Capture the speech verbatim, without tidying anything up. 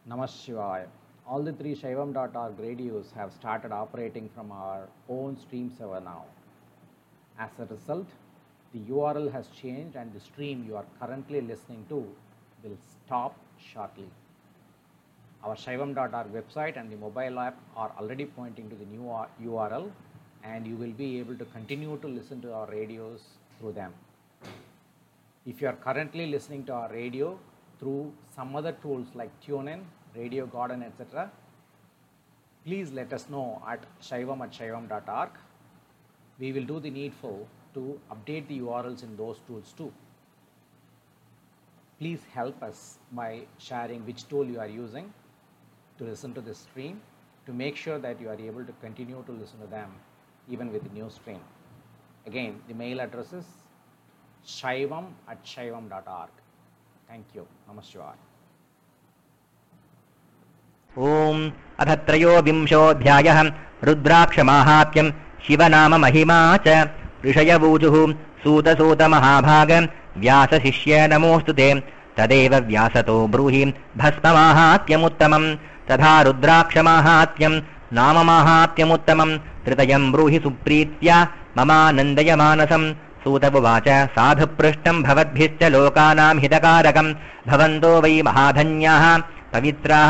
Namah Shivaya. All the three Shaivam dot org radios have started operating from our own stream server now. As a result, the U R L has changed and the stream you are currently listening to will stop shortly. Our Shaivam dot org website and the mobile app are already pointing to the new U R L, and you will be able to continue to listen to our radios through them. If you are currently listening to our radio through some other tools like TuneIn, Radio Garden, et cetera, please let us know at shaivam at shaivam dot org. We will do the needful to update the U R Ls in those tools too. Please help us by sharing which tool you are using to listen to this stream, to make sure that you are able to continue to listen to them even with the new stream. Again, the mail address is shaivam at shaivam dot org. Thank you. Namaskar. ओम अथ त्रयोविंशोऽध्यायः रुद्राक्षमाहात्म्यं शिवनाममहिमा च ऋषयवूचुः सूतसूतमहाभाग व्यासशिष्य नमोऽस्तु ते तदेव व्यासतो ब्रूहि भस्ममाहात्म्यमुत्तमं तथा रुद्राक्षमाहात्म्यं नाममाहात्म्यमुत्तमं तृतयं ब्रूहि सुप्रीत्या ममानन्दय मानसं सूत उवाच साधुपृष्टं भवद्भिश्च लोकानां हितकारकं भवन्तो वै महाधन्याः पवित्राः